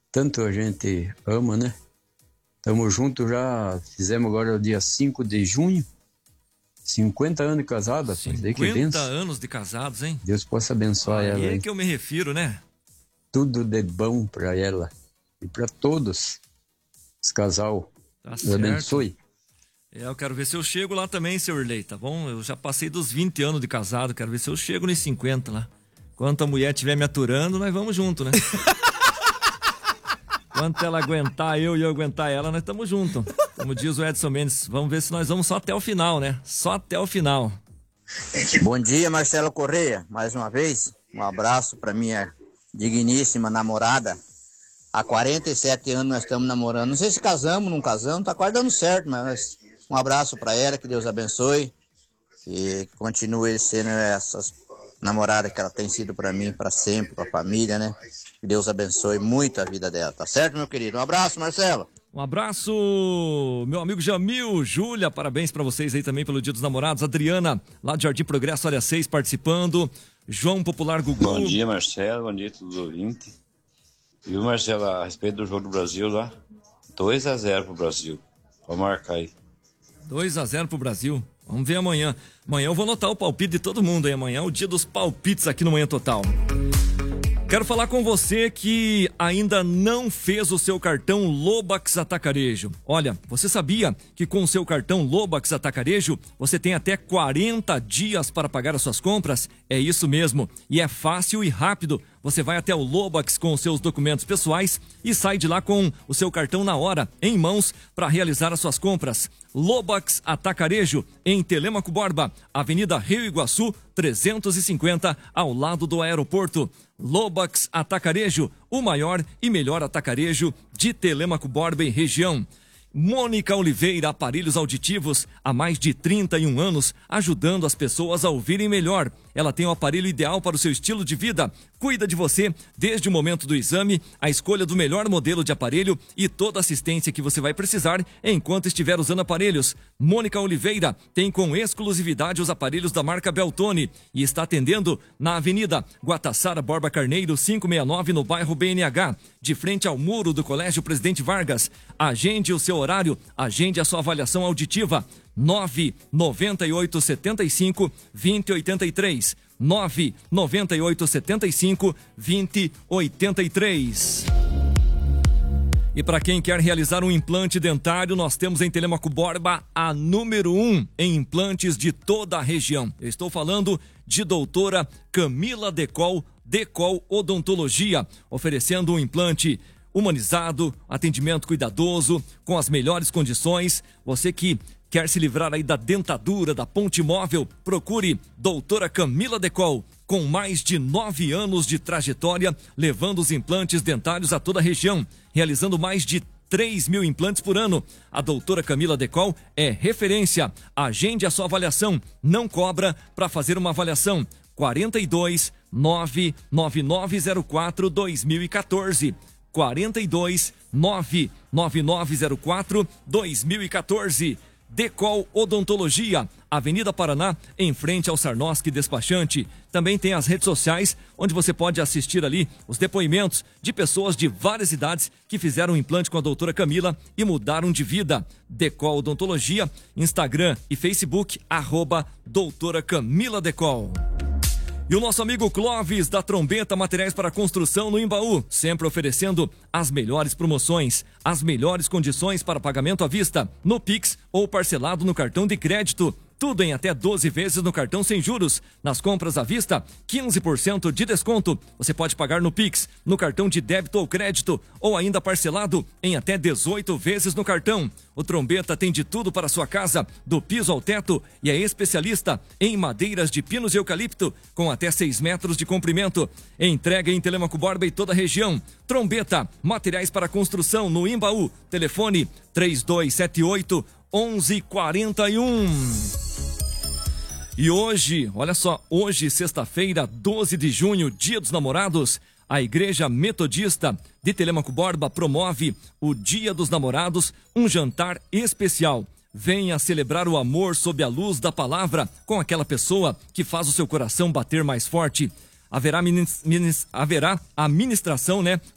tanto a gente ama, né? Estamos juntos já, fizemos agora o dia 5 de junho, 50 anos de casada. 50 anos de casados, hein? Deus possa abençoar ela. É que eu me refiro, né? Tudo de bom para ela e para todos os casal. Tá Deus certo. abençoe. Eu quero ver se eu chego lá também, seu Irlei, tá bom? Eu já passei dos 20 anos de casado, quero ver se eu chego nos 50 lá. Enquanto a mulher estiver me aturando, nós vamos junto, né? Enquanto ela aguentar eu e eu aguentar ela, nós estamos juntos. Como diz o Edson Mendes, vamos ver se nós vamos só até o final, né? Só até o final. Bom dia, Marcelo Correia. Mais uma vez, um abraço para minha digníssima namorada. Há 47 anos nós estamos namorando. Não sei se casamos, não casamos, tá quase dando certo, mas um abraço para ela, que Deus abençoe. E continue sendo essas namoradas que ela tem sido para mim, para sempre, para a família, né? Que Deus abençoe muito a vida dela, tá certo, meu querido? Um abraço, Marcelo. Um abraço, meu amigo Jamil, Júlia, parabéns pra vocês aí também pelo Dia dos Namorados. Adriana, lá de Jardim Progresso, área 6, participando. João Popular Gugu. Bom dia, Marcelo, bom dia a todos os ouvintes. Viu, Marcelo, a respeito do jogo do Brasil lá? 2-0 pro Brasil. Pode marcar aí. 2-0 pro Brasil. Vamos ver amanhã. Amanhã eu vou anotar o palpite de todo mundo, hein? Amanhã é o dia dos palpites aqui no Manhã Total. Quero falar com você que ainda não fez o seu cartão Lobax Atacarejo. Olha, você sabia que com o seu cartão Lobax Atacarejo você tem até 40 dias para pagar as suas compras? É isso mesmo, e é fácil e rápido. Você vai até o Lobax com os seus documentos pessoais e sai de lá com o seu cartão na hora, em mãos, para realizar as suas compras. Lobax Atacarejo, em Telêmaco Borba, Avenida Rio Iguaçu, 350, ao lado do aeroporto. Lobax Atacarejo, o maior e melhor atacarejo de Telêmaco Borba e região. Mônica Oliveira, aparelhos auditivos, há mais de 31 anos, ajudando as pessoas a ouvirem melhor. Ela tem o aparelho ideal para o seu estilo de vida. Cuida de você desde o momento do exame, a escolha do melhor modelo de aparelho e toda a assistência que você vai precisar enquanto estiver usando aparelhos. Mônica Oliveira tem com exclusividade os aparelhos da marca Beltone e está atendendo na Avenida Guatassara Borba Carneiro, 569, no bairro BNH, de frente ao muro do Colégio Presidente Vargas. Agende o seu horário, agende a sua avaliação auditiva. 99875 2083. 99875 2083. E para quem quer realizar um implante dentário, nós temos em Telêmaco Borba a número 1 em implantes de toda a região. Eu estou falando de doutora Camila Decol Odontologia, oferecendo um implante humanizado, atendimento cuidadoso, com as melhores condições. Você que quer se livrar aí da dentadura, da ponte móvel, procure doutora Camila Decol, com mais de 9 anos de trajetória, levando os implantes dentários a toda a região, realizando mais de 3.000 implantes por ano. A doutora Camila Decol é referência. Agende a sua avaliação, não cobra para fazer uma avaliação. 42 99904 2014. 42 99904 2014. Decol Odontologia, Avenida Paraná, em frente ao Sarnoski Despachante. Também tem as redes sociais, onde você pode assistir ali os depoimentos de pessoas de várias idades que fizeram um implante com a doutora Camila e mudaram de vida. Decol Odontologia, Instagram e Facebook, @doutora Camila Decol. E o nosso amigo Clóvis, da Trombeta Materiais para Construção no Imbaú, sempre oferecendo as melhores promoções, as melhores condições para pagamento à vista, no Pix ou parcelado no cartão de crédito. Tudo em até 12 vezes no cartão sem juros. Nas compras à vista, 15% de desconto. Você pode pagar no Pix, no cartão de débito ou crédito, ou ainda parcelado em até 18 vezes no cartão. O Trombeta tem de tudo para a sua casa, do piso ao teto, e é especialista em madeiras de pinos e eucalipto, com até 6 metros de comprimento. Entrega em Telêmaco Borba e toda a região. Trombeta, materiais para construção no Imbaú. Telefone 3278 1141. E hoje, olha só, hoje, sexta-feira, 12 de junho, Dia dos Namorados, a Igreja Metodista de Telêmaco Borba promove o Dia dos Namorados, um jantar especial. Venha celebrar o amor sob a luz da palavra com aquela pessoa que faz o seu coração bater mais forte. Haverá a ministração,